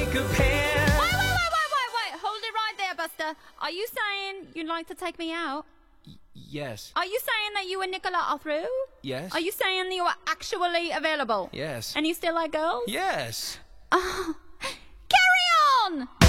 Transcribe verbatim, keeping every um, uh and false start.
like a pen. Wait, wait, wait, wait, wait, wait. Hold it right there, Buster. Are you saying you'd like to take me out? Y- yes. Are you saying that you and Nicola are through? Yes. Are you saying that you are actually available? Yes. And you still like girls? Yes. Oh. Carry on!